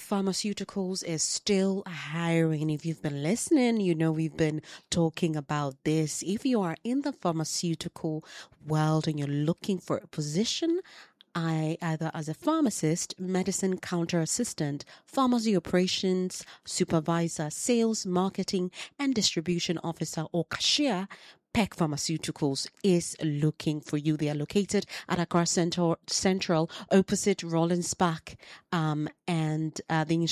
Pharmaceuticals is still hiring. If you've been listening, you know we've been talking about this. If you are in the pharmaceutical world and you're looking for a position, either as a pharmacist, medicine counter assistant, pharmacy operations supervisor, sales, marketing, and distribution officer, or cashier, Peck Pharmaceuticals is looking for you. They are located at Accra Central, opposite Rollins Park, and the